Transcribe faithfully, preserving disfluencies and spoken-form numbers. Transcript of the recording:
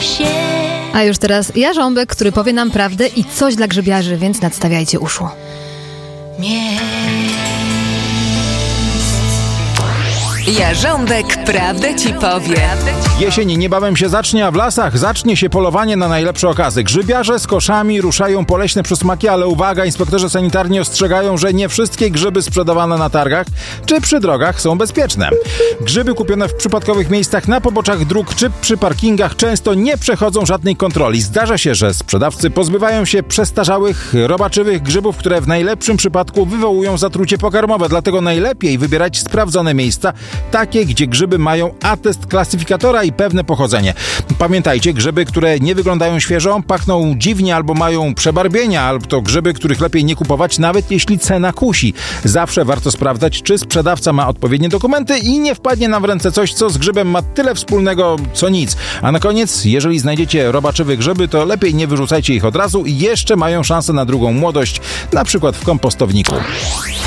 się. A już teraz Jarząbek, który powie nam prawdę i coś dla grzybiarzy, więc nadstawiajcie uszu. Jarząbek prawdę ci powie. Jesień niebawem się zacznie, a w lasach zacznie się polowanie na najlepsze okazy. Grzybiarze z koszami ruszają po leśne przysmaki, ale uwaga, inspektorzy sanitarni ostrzegają, że nie wszystkie grzyby sprzedawane na targach czy przy drogach są bezpieczne. Grzyby kupione w przypadkowych miejscach na poboczach dróg czy przy parkingach często nie przechodzą żadnej kontroli. Zdarza się, że sprzedawcy pozbywają się przestarzałych, robaczywych grzybów, które w najlepszym przypadku wywołują zatrucie pokarmowe. Dlatego najlepiej wybierać sprawdzone miejsca, takie, gdzie grzyby mają atest klasyfikatora i pewne pochodzenie. Pamiętajcie, grzyby, które nie wyglądają świeżo, pachną dziwnie albo mają przebarwienia, albo to grzyby, których lepiej nie kupować, nawet jeśli cena kusi. Zawsze warto sprawdzać, czy sprzedawca ma odpowiednie dokumenty i nie wpadnie nam w ręce coś, co z grzybem ma tyle wspólnego, co nic. A na koniec, jeżeli znajdziecie robaczywe grzyby, to lepiej nie wyrzucajcie ich od razu i jeszcze mają szansę na drugą młodość, na przykład w kompostowniku.